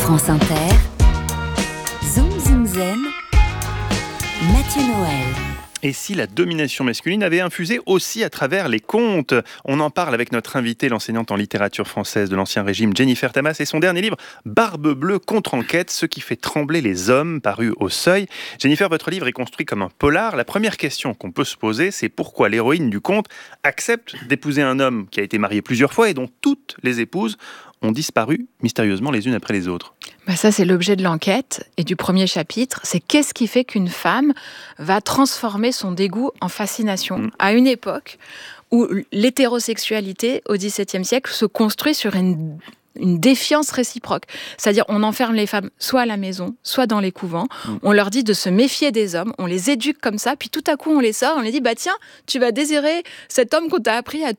France Inter, Zoom Zoom Zen, Mathieu Noël. Et si la domination masculine avait infusé aussi à travers les contes ? On en parle avec notre invitée, l'enseignante en littérature française de l'Ancien Régime, Jennifer Tamas, et son dernier livre, Barbe bleue contre-enquête, ce qui fait trembler les hommes, paru au Seuil. Jennifer, votre livre est construit comme un polar. La première question qu'on peut se poser, c'est pourquoi l'héroïne du conte accepte d'épouser un homme qui a été marié plusieurs fois et dont toutes les épouses ont disparu mystérieusement les unes après les autres. Ça, c'est l'objet de l'enquête et du premier chapitre. C'est qu'est-ce qui fait qu'une femme va transformer son dégoût en fascination à une époque où l'hétérosexualité au XVIIe siècle se construit sur une défiance réciproque. C'est-à-dire, on enferme les femmes soit à la maison, soit dans les couvents. On leur dit de se méfier des hommes. On les éduque comme ça. Puis tout à coup, on les sort. On les dit, tiens, tu vas désirer cet homme qu'on t'a appris à